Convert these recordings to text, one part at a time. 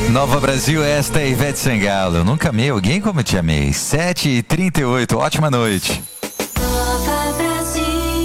Nova Brasil, esta é Ivete Sangalo. Eu nunca amei alguém como eu te amei. 7h38, ótima noite. Nova Brasil.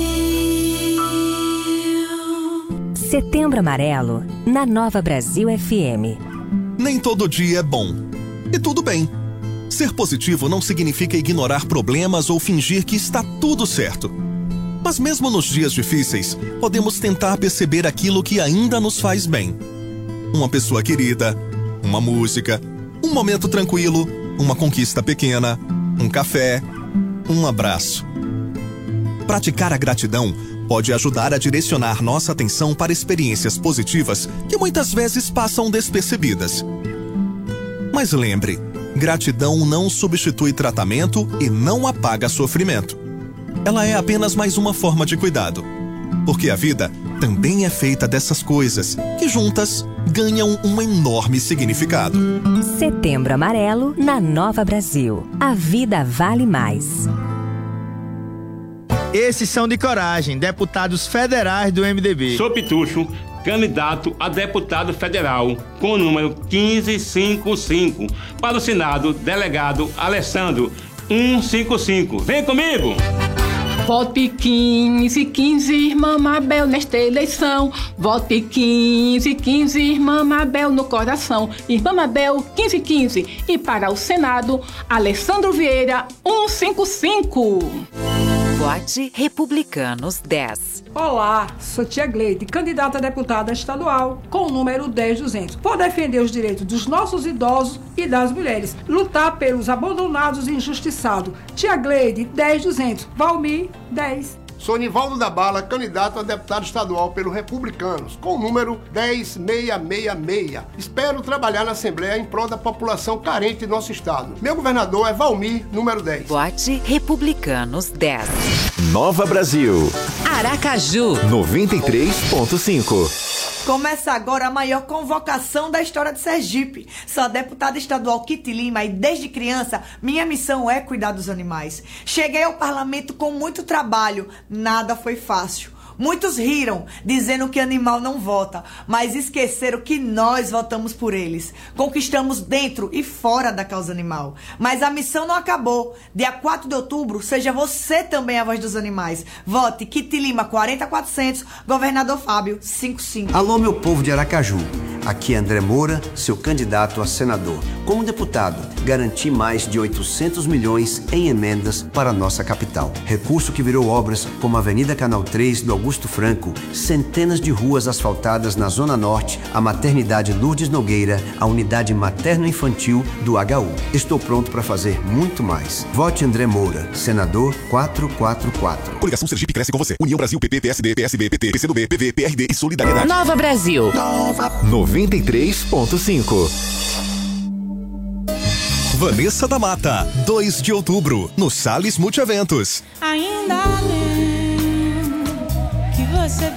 Setembro Amarelo, na Nova Brasil FM. Nem todo dia é bom. E tudo bem. Ser positivo não significa ignorar problemas ou fingir que está tudo certo. Mas mesmo nos dias difíceis, podemos tentar perceber aquilo que ainda nos faz bem. Uma pessoa querida, uma música, um momento tranquilo, uma conquista pequena, um café, um abraço. Praticar a gratidão pode ajudar a direcionar nossa atenção para experiências positivas que muitas vezes passam despercebidas. Mas lembre, gratidão não substitui tratamento e não apaga sofrimento. Ela é apenas mais uma forma de cuidado. Porque a vida também é feita dessas coisas que juntas ganham um enorme significado. Setembro Amarelo, na Nova Brasil. A vida vale mais. Esses são de coragem, deputados federais do MDB. Sou Pitucho, candidato a deputado federal, com o número 1555. Para o Senado, delegado Alessandro 155. Vem comigo! Vote 15, irmã Mabel, nesta eleição. Vote 15, irmã Mabel, no coração. Irmã Mabel, 15. E para o Senado, Alessandro Vieira, 155. Vote Republicanos 10. Olá, sou Tia Gleide, candidata a deputada estadual com o número 10200. Vou defender os direitos dos nossos idosos e das mulheres. Lutar pelos abandonados e injustiçados. Tia Gleide, 10200. Valmir, 10. Sou Nivaldo da Bala, candidato a deputado estadual pelo Republicanos, com o número 10666. Espero trabalhar na Assembleia em prol da população carente de nosso estado. Meu governador é Valmir, número 10. Vote Republicanos 10. Nova Brasil. Aracaju. 93.5. Começa agora a maior convocação da história de Sergipe. Sou a deputada estadual Kitty Lima e desde criança minha missão é cuidar dos animais. Cheguei ao parlamento com muito trabalho, nada foi fácil. Muitos riram, dizendo que animal não vota, mas esqueceram que nós votamos por eles. Conquistamos dentro e fora da causa animal. Mas a missão não acabou. Dia 4 de outubro, seja você também a voz dos animais. Vote Kitty Lima 40400, governador Fábio 55. Alô, meu povo de Aracaju. Aqui é André Moura, seu candidato a senador. Como deputado, garanti mais de 800 milhões em emendas para a nossa capital. Recurso que virou obras como a Avenida Canal 3 do Augusto Franco, centenas de ruas asfaltadas na Zona Norte, a maternidade Lourdes Nogueira, a unidade materno-infantil do HU. Estou pronto para fazer muito mais. Vote André Moura, senador 444. Coligação Sergipe cresce com você. União Brasil, PP, PSD, PSB, PT, PCdoB, PV, PRD e Solidariedade. Nova Brasil. 93.5. Vanessa da Mata, 2 de outubro, no Salles Multieventos. Ainda lembro que você